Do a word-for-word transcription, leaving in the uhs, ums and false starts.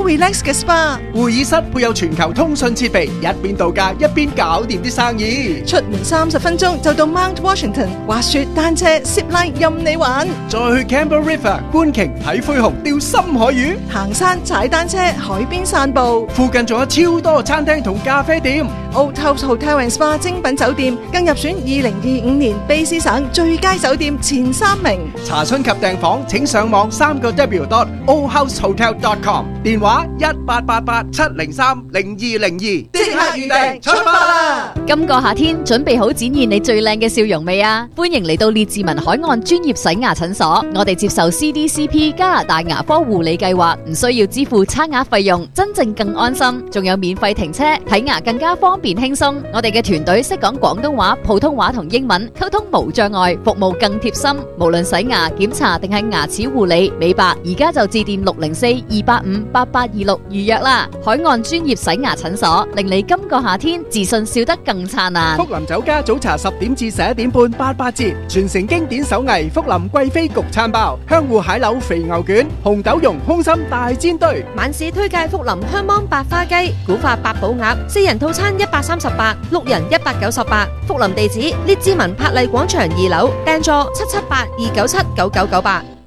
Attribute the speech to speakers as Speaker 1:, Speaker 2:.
Speaker 1: relax 嘅 spa。
Speaker 2: 會議室配有全球通訊設備，一邊度假一邊搞掂啲生意。
Speaker 1: 出門三十分鐘就到 Mount Washington，滑雪、單車、zip line 任你玩。
Speaker 2: 再去 Campbell River 觀鯨睇灰熊、釣深海魚，
Speaker 1: 行山、踩單車、海邊散步。
Speaker 2: 附近仲有超多餐廳同咖啡店。
Speaker 1: Old House Hotel and Spa 精品酒店更入選二零二五年卑詩省最佳酒店前三名。
Speaker 2: 查詢及訂房請上網三個 W dot old house hotel dot com， 電話一八八八七零三零二零二，即刻預訂出發啦！
Speaker 3: 今個夏天準備好展現你最靚嘅笑容未啊？歡迎嚟到列治文海岸專業洗牙診所，我哋接受 C D C P 加拿大牙科護理計劃，唔需要支付差額費用，真正更安心，仲有免費停車，睇牙更加方便輕鬆。我哋嘅團隊識講廣東話、普通話同英文，溝通無障礙，服務更貼心。無論洗牙、檢查定係牙齒護理、美白，而家就致電六零四二八五八八二六預約啦！海岸專業洗牙診所，令你今個夏天自信笑得更燦爛。
Speaker 2: 福林酒家早茶十點至十一點半八八折，傳承經典手藝福林貴妃焗餐包、香芋蟹柳肥牛卷、紅豆蓉空心大煎堆。
Speaker 4: 晚市推介福林香芒白花雞、古法八寶鴨，四人套餐一百三十八，六人一百九十八。福林地址：列治文柏麗廣場二樓，訂座七七八二九七九九九八。